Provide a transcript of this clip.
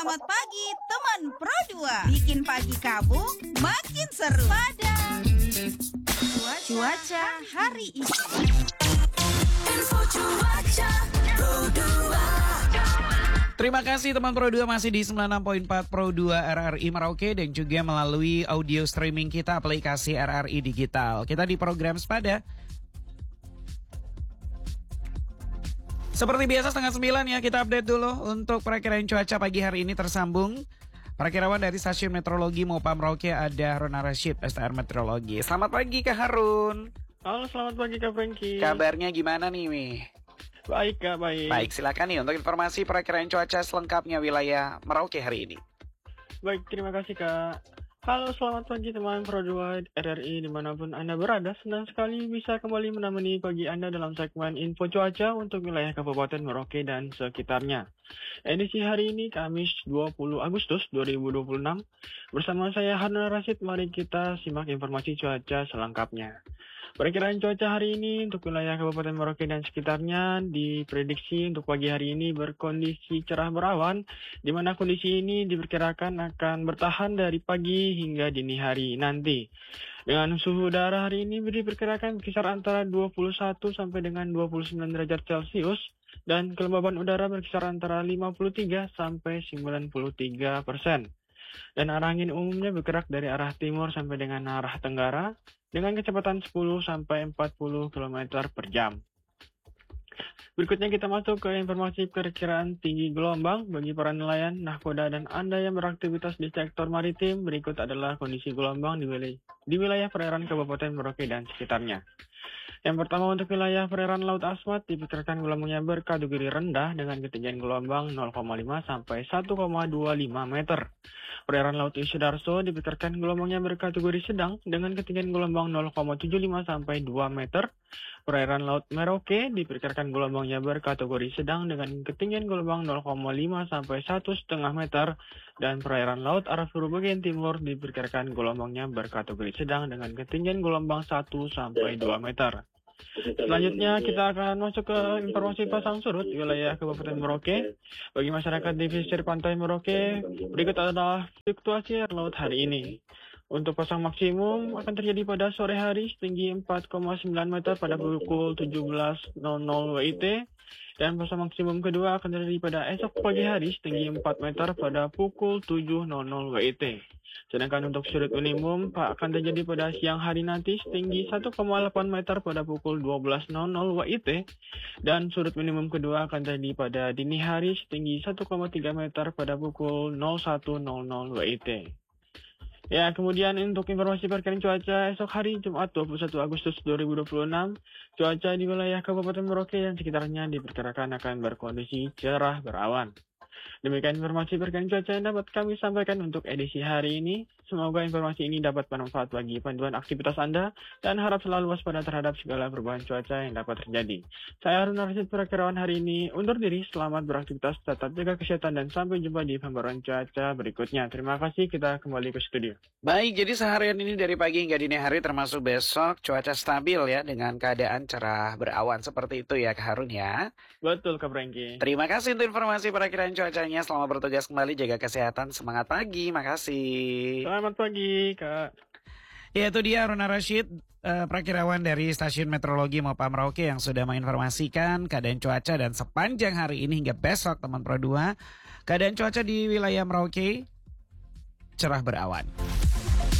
Selamat pagi teman Pro 2. Bikin pagi kamu makin seru. Pada cuaca hari ini. Info cuaca Pro 2. Terima kasih teman Pro 2 masih di 96.4 Pro 2 RRI Merauke dan juga melalui audio streaming kita aplikasi RRI Digital. Kita di program Sepada. Seperti biasa setengah 9 ya, kita update dulu untuk perakiraan cuaca pagi hari ini tersambung. Perakirawan dari Stasiun Meteorologi Mopa Merauke ada Haruna Rashid, STR Meteorologi. Selamat pagi Kak Harun. Halo, selamat pagi Kak Franky. Kabarnya gimana nih, Wih? Baik Kak, baik. Baik, silakan nih untuk informasi perakiraan cuaca selengkapnya wilayah Merauke hari ini. Baik, terima kasih Kak. Halo, selamat pagi teman Pro 2 RRI dimanapun Anda berada. Senang sekali bisa kembali menemani pagi Anda dalam segmen Info Cuaca untuk wilayah Kabupaten Merauke dan sekitarnya. Edisi hari ini Kamis 20 Agustus 2026. Bersama saya Haruna Rashid, mari kita simak informasi cuaca selengkapnya. Perakiraan cuaca hari ini untuk wilayah Kabupaten Merauke dan sekitarnya diprediksi untuk pagi hari ini berkondisi cerah berawan, di mana kondisi ini diperkirakan akan bertahan dari pagi hingga dini hari nanti. Dengan suhu udara hari ini diperkirakan berkisar antara 21 sampai dengan 29 derajat Celcius dan kelembaban udara berkisar antara 53 sampai 93%. Dan arah angin umumnya bergerak dari arah timur sampai dengan arah tenggara dengan kecepatan 10 sampai 40 km per jam. Berikutnya kita masuk ke informasi perkiraan tinggi gelombang bagi para nelayan, nahkoda, dan Anda yang beraktivitas di sektor maritim. Berikut adalah kondisi gelombang di wilayah perairan Kabupaten Merauke dan sekitarnya. Yang pertama untuk wilayah perairan Laut Asmat diperkirakan gelombangnya berkategori rendah dengan ketinggian gelombang 0,5 sampai 1,25 meter. Perairan Laut Sidoarjo diperkirakan gelombangnya berkategori sedang dengan ketinggian gelombang 0,75 sampai 2 meter. Perairan Laut Merauke diperkirakan gelombangnya berkategori sedang dengan ketinggian gelombang 0,5 sampai 1,5 meter. Dan perairan Laut Arafura bagian timur diperkirakan gelombangnya berkategori sedang dengan ketinggian gelombang 1 sampai 2 meter. Selanjutnya kita akan masuk ke informasi pasang surut wilayah Kabupaten Merauke. Bagi masyarakat di pesisir pantai Merauke, berikut adalah fluktuasi air laut hari ini. Untuk pasang maksimum akan terjadi pada sore hari setinggi 4,9 meter pada pukul 17.00 WIT. Dan pasang maksimum kedua akan terjadi pada esok pagi hari setinggi 4 meter pada pukul 7.00 WIT. Sedangkan untuk surut minimum akan terjadi pada siang hari nanti setinggi 1,8 meter pada pukul 12.00 WIT. Dan surut minimum kedua akan terjadi pada dini hari setinggi 1,3 meter pada pukul 01.00 WIT. Ya, kemudian untuk informasi perkiraan cuaca esok hari Jumat 21 Agustus 2026, cuaca di wilayah Kabupaten Merauke dan sekitarnya diperkirakan akan berkondisi cerah berawan. Demikian informasi perkiraan cuaca yang dapat kami sampaikan untuk edisi hari ini. Semoga informasi ini dapat bermanfaat bagi panduan aktivitas Anda dan harap selalu waspada terhadap segala perubahan cuaca yang dapat terjadi. Saya Haruna Rashid, perakiraan hari ini undur diri. Selamat beraktivitas, tetap jaga kesehatan dan sampai jumpa di pembaruan cuaca berikutnya. Terima kasih, kita kembali ke studio. Baik, jadi seharian ini dari pagi hingga dini hari termasuk besok cuaca stabil ya dengan keadaan cerah berawan seperti itu ya Kak Harun ya. Betul Kak Franky. Terima kasih untuk informasi perakiraan cuacanya. Selamat bertugas kembali, jaga kesehatan, semangat pagi, makasih. Selamat pagi Kak. Ya, itu dia Haruna Rashid, perakirawan dari Stasiun Meteorologi Mopa Merauke yang sudah menginformasikan keadaan cuaca dan sepanjang hari ini hingga besok teman Pro 2. Keadaan cuaca di wilayah Merauke cerah berawan.